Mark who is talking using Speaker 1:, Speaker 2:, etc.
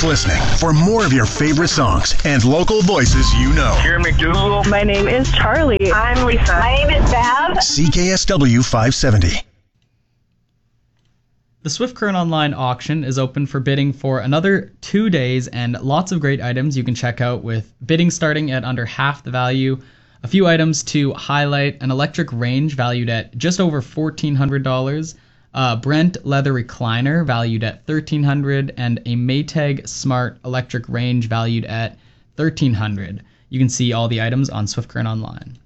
Speaker 1: Keep listening for more of your favorite songs and local voices you know.
Speaker 2: Kieran McDougal.
Speaker 3: My name is Charlie.
Speaker 4: I'm Lisa. My name is Bev.
Speaker 1: CKSW 570.
Speaker 5: The Swift Current Online auction is open for bidding for another 2 days, and lots of great items you can check out, with bidding starting at under half the value. A few items to highlight: an electric range valued at just over $1,400, a Brent leather recliner valued at $1,300, and a Maytag Smart electric range valued at $1,300. You can see all the items on Swift Current Online.